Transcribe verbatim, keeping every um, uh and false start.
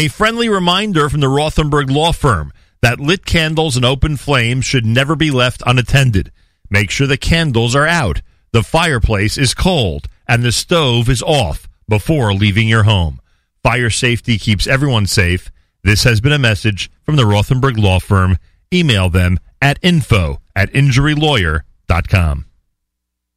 A friendly reminder from the Rothenberg Law Firm that lit candles and open flames should never be left unattended. Make sure the candles are out, the fireplace is cold, and the stove is off before leaving your home. Fire safety keeps everyone safe. This has been a message from the Rothenberg Law Firm. Email them at info at injury lawyer dot com.